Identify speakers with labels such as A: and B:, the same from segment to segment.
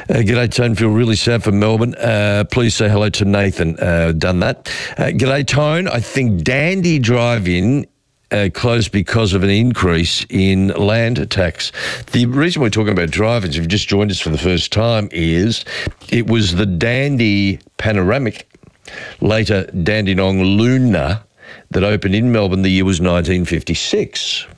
A: G'day, Tone. Feel really sad for Melbourne. Please say hello to Nathan. Done that. G'day, Tone. I think Dandy Drive-In closed because of an increase in land tax. The reason we're talking about drive-ins, if you've just joined us for the first time, is it was the Dandy Panoramic, later Dandenong Luna, that opened in Melbourne. The year was 1956.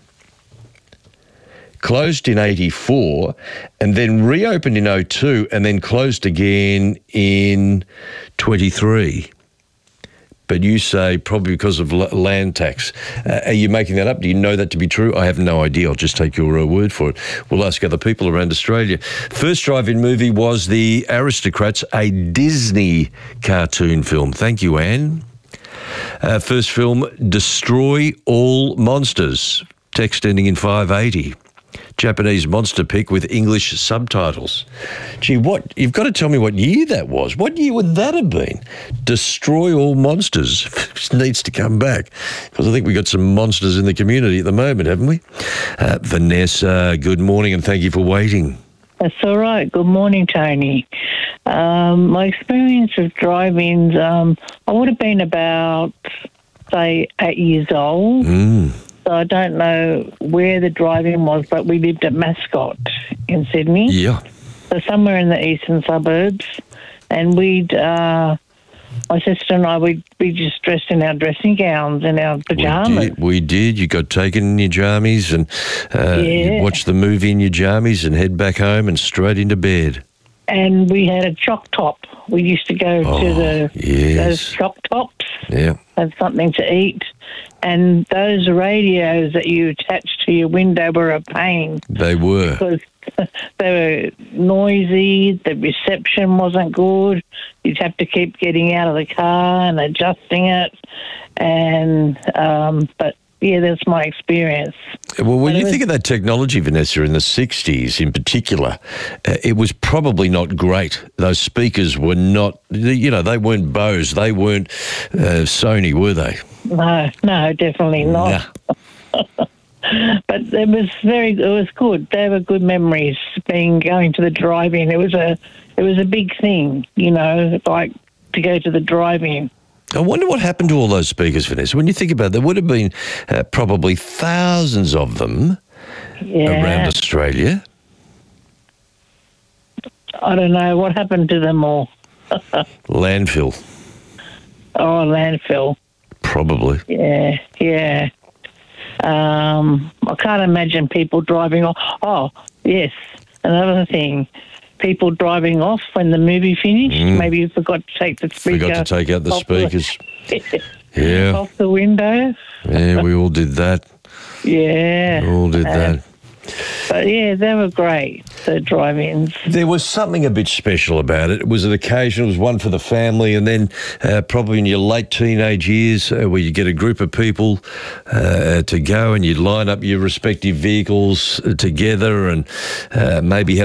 A: Closed in 84 and then reopened in 02 and then closed again in 23. But you say probably because of land tax. Are you making that up? Do you know that to be true? I have no idea. I'll just take your word for it. We'll ask other people around Australia. First drive-in movie was The Aristocrats, a Disney cartoon film. Thank you, Anne. First film, Destroy All Monsters. Text ending in 580. Japanese monster pic with English subtitles. Gee, you've got to tell me what year that was. What year would that have been? Destroy All Monsters needs to come back, because I think we've got some monsters in the community at the moment, haven't we? Vanessa, good morning and thank you for waiting.
B: That's all right. Good morning, Tony. My experience of drive-ins, I would have been about, say, 8 years old. So I don't know where the drive-in was, but we lived at Mascot in Sydney.
A: Yeah.
B: So somewhere in the eastern suburbs. And my sister and I, we'd be just dressed in our dressing gowns and our pyjamas.
A: We did. You got taken in your jammies and you watched the movie in your jammies and head back home and straight into bed.
B: And we had a choc top. We used to go to those choc tops, have something to eat. And those radios that you attached to your window were a pain.
A: They were.
B: Because they were noisy, the reception wasn't good. You'd have to keep getting out of the car and adjusting it. And, but yeah, that's my experience.
A: Well, when you think of that technology, Vanessa, in the 60s in particular, it was probably not great. Those speakers were not, they weren't Bose. They weren't Sony, were they?
B: No, definitely not. Nah. But it was good. They were good memories going to the drive-in. It was a big thing, like to go to the drive-in.
A: I wonder what happened to all those speakers, Vanessa. When you think about it, there would have been probably thousands of them around Australia.
B: I don't know. What happened to them all?
A: Landfill.
B: Oh, landfill.
A: Probably.
B: Yeah. I can't imagine people driving off. Oh, yes. Another thing. People driving off when the movie finished. Maybe you forgot to take the speaker.
A: Forgot to take out the speakers.
B: Off the window.
A: Yeah, we all did that.
B: Yeah.
A: We all did that.
B: But yeah, they were great, the drive-ins.
A: There was something a bit special about it. It was an occasion, it was one for the family, and then probably in your late teenage years where you get a group of people to go and you'd line up your respective vehicles together and maybe have